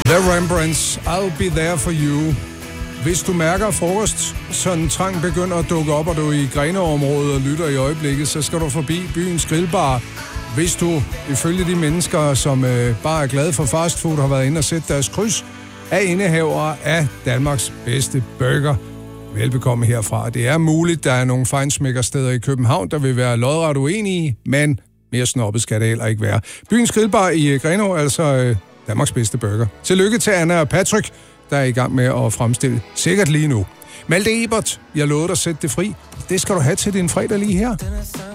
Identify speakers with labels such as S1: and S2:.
S1: The Rembrandts, I'll be there for you. Hvis du mærker frokost, sådan trang begynder at dukke op, og du er i Grenaa-området og lytter i øjeblikket, så skal du forbi byens grillbar. Hvis du, ifølge de mennesker, som bare er glade for fastfood, har været inde og sætte deres kryds, er indehavere af Danmarks bedste burger. Velbekomme herfra. Det er muligt, der er nogle feinschmeckersteder i København, der vil være lodret uenige, men mere snobbet skal det heller ikke være. Byens grillbar i Grenaa, altså Danmarks bedste burger. Tillykke til Anna og Patrick, der er i gang med at fremstille sikkert lige nu. Malte Ebert, jeg lovede dig at sætte det fri. Det skal du have til din fredag lige her.